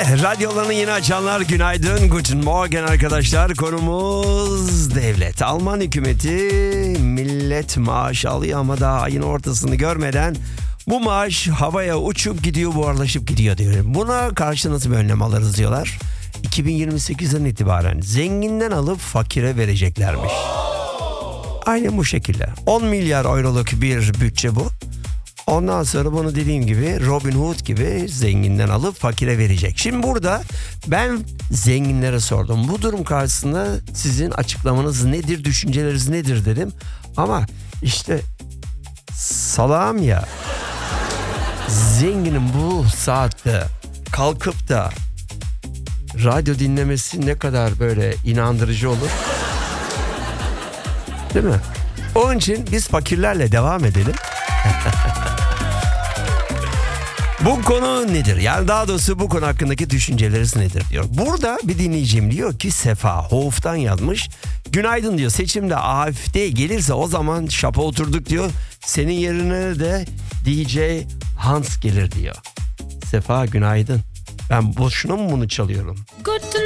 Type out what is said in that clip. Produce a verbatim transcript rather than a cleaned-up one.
Radyolarını yeni açanlar günaydın. Guten Morgen arkadaşlar. Konumuz devlet. Alman hükümeti millet maaş alıyor ama daha ayın ortasını görmeden bu maaş havaya uçup gidiyor, buharlaşıp gidiyor diyor. Buna karşı nasıl bir önlem alırız diyorlar. iki bin yirmi sekizden itibaren zenginden alıp fakire vereceklermiş. Aynen bu şekilde. on milyar euroluk bir bütçe bu. Ondan sonra bunu dediğim gibi Robin Hood gibi zenginden alıp fakire verecek. Şimdi burada ben zenginlere sordum. Bu durum karşısında sizin açıklamanız nedir, düşünceleriniz nedir dedim. Ama işte salağım ya. Zenginin bu saatte kalkıp da radyo dinlemesi ne kadar böyle inandırıcı olur. Değil mi? Onun için biz fakirlerle devam edelim. Bu konu nedir? Yani daha doğrusu bu konu hakkındaki düşünceleriniz nedir diyor. Burada bir dinleyicim diyor ki Sefa Houf'tan yazmış. Günaydın diyor, seçimde A F D gelirse o zaman şapa oturduk diyor. Senin yerine de D J Hans gelir diyor. Sefa günaydın. Ben boşuna mı bunu çalıyorum? Good to